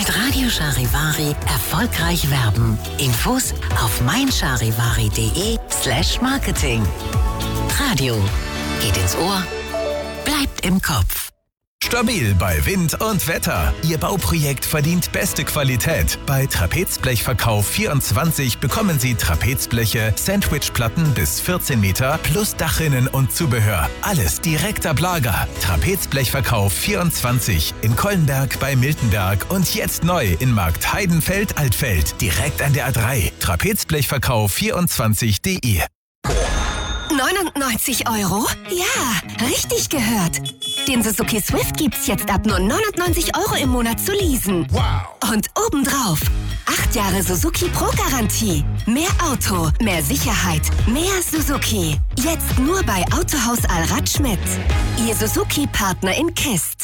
Mit Radio Charivari erfolgreich werben. Infos auf meincharivari.de/marketing. Radio geht ins Ohr, bleibt im Kopf. Stabil bei Wind und Wetter. Ihr Bauprojekt verdient beste Qualität. Bei Trapezblechverkauf24 bekommen Sie Trapezbleche, Sandwichplatten bis 14 Meter plus Dachrinnen und Zubehör. Alles direkt ab Lager. Trapezblechverkauf24 in Kollenberg bei Miltenberg und jetzt neu in Markt Heidenfeld-Altfeld. Direkt an der A3. Trapezblechverkauf24.de. 99 €? Ja, richtig gehört. Den Suzuki Swift gibt's jetzt ab nur 99 € im Monat zu leasen. Wow! Und obendrauf 8 Jahre Suzuki Pro-Garantie. Mehr Auto, mehr Sicherheit, mehr Suzuki. Jetzt nur bei Autohaus Allrad Schmidt. Ihr Suzuki-Partner in Kist.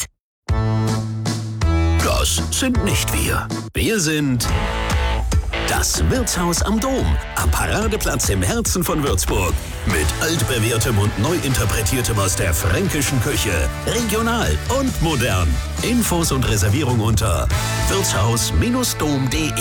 Das sind nicht wir. Wir sind das Wirtshaus am Dom, am Paradeplatz im Herzen von Würzburg. Mit altbewährtem und neu interpretiertem aus der fränkischen Küche. Regional und modern. Infos und Reservierung unter wirtshaus-dom.de.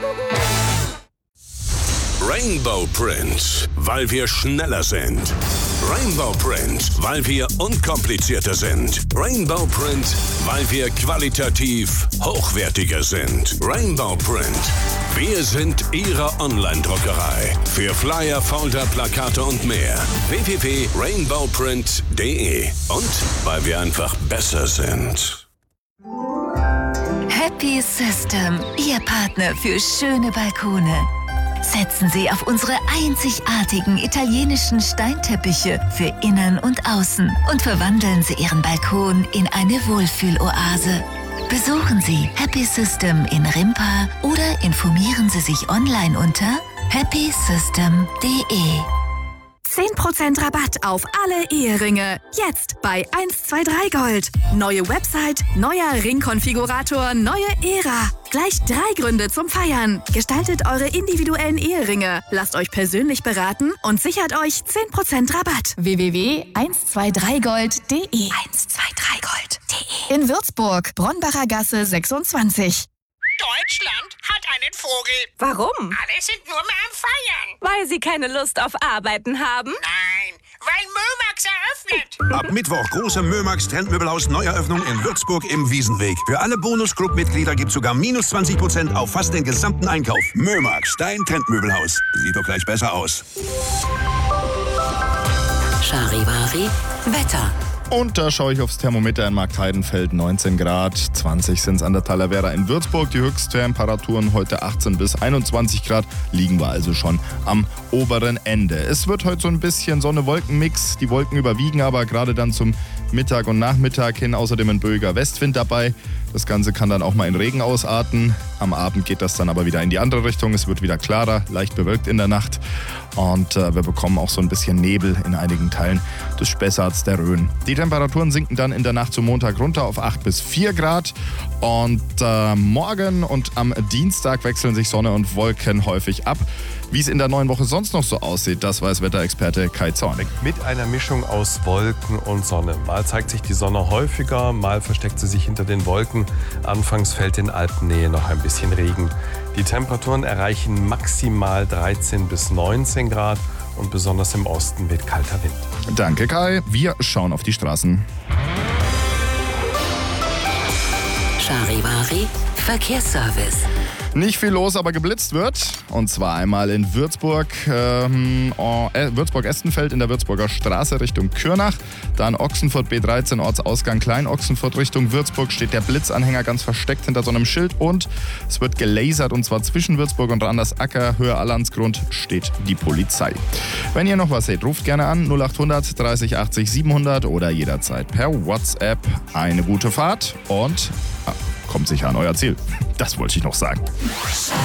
Rainbow Print, weil wir schneller sind. Rainbow Print, weil wir unkomplizierter sind. Rainbow Print, weil wir qualitativ hochwertiger sind. Rainbow Print, wir sind Ihre Online-Druckerei. Für Flyer, Folder, Plakate und mehr. www.rainbowprint.de. Und weil wir einfach besser sind. Happy System, Ihr Partner für schöne Balkone. Setzen Sie auf unsere einzigartigen italienischen Steinteppiche für Innen und Außen und verwandeln Sie Ihren Balkon in eine Wohlfühloase. Besuchen Sie Happy System in Rimpa oder informieren Sie sich online unter happysystem.de. 10% Rabatt auf alle Eheringe. Jetzt bei 123 Gold. Neue Website, neuer Ringkonfigurator, neue Ära. Gleich 3 Gründe zum Feiern. Gestaltet eure individuellen Eheringe. Lasst euch persönlich beraten und sichert euch 10% Rabatt. www.123gold.de 123gold.de In Würzburg, Bronnbacher Gasse 26. Deutschland hat einen Vogel. Warum? Alle sind nur mehr am Feiern. Weil sie keine Lust auf Arbeiten haben? Nein, weil Mömax eröffnet. Ab Mittwoch große Mömax Trendmöbelhaus Neueröffnung in Würzburg im Wiesenweg. Für alle Bonus-Club-Mitglieder gibt's sogar minus 20% auf fast den gesamten Einkauf. Mömax, dein Trendmöbelhaus. Sieht doch gleich besser aus. Charivari Wetter. Und da schaue ich aufs Thermometer in Markt Heidenfeld, 19 Grad, 20 sind es an der Talavera in Würzburg. Die Höchsttemperaturen heute 18 bis 21 Grad, liegen wir also schon am oberen Ende. Es wird heute so ein bisschen Sonne-Wolken-Mix, die Wolken überwiegen aber gerade dann zum Mittag und Nachmittag hin, außerdem ein böiger Westwind dabei. Das Ganze kann dann auch mal in Regen ausarten. Am Abend geht das dann aber wieder in die andere Richtung. Es wird wieder klarer, leicht bewölkt in der Nacht. Und wir bekommen auch so ein bisschen Nebel in einigen Teilen des Spessarts der Rhön. Die Temperaturen sinken dann in der Nacht zum Montag runter auf 8 bis 4 Grad. Und morgen und am Dienstag wechseln sich Sonne und Wolken häufig ab. Wie es in der neuen Woche sonst noch so aussieht, das weiß Wetterexperte Kai Zornig. Mit einer Mischung aus Wolken und Sonne. Mal zeigt sich die Sonne häufiger, mal versteckt sie sich hinter den Wolken. Anfangs fällt in Alpennähe noch ein bisschen Regen. Die Temperaturen erreichen maximal 13 bis 19 Grad und besonders im Osten weht kalter Wind. Danke Kai, wir schauen auf die Straßen. Charivari Verkehrsservice. Nicht viel los, aber geblitzt wird. Und zwar einmal in Würzburg, Würzburg-Estenfeld in der Würzburger Straße Richtung Kürnach. Dann Ochsenfurt B13, Ortsausgang Klein-Ochsenfurt Richtung Würzburg steht der Blitzanhänger ganz versteckt hinter so einem Schild. Und es wird gelasert und zwar zwischen Würzburg und Randersacker, Höhe Allansgrund steht die Polizei. Wenn ihr noch was seht, ruft gerne an 0800 30 80 700 oder jederzeit per WhatsApp. Eine gute Fahrt und kommt sicher an euer Ziel. Das wollte ich noch sagen.